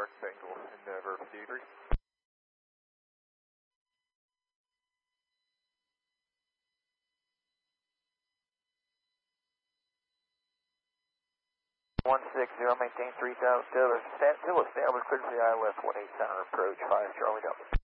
correct angle in Verve D3. 160, maintain 3000 still established frequency ILS 18 center approach 5 Charlie Delta.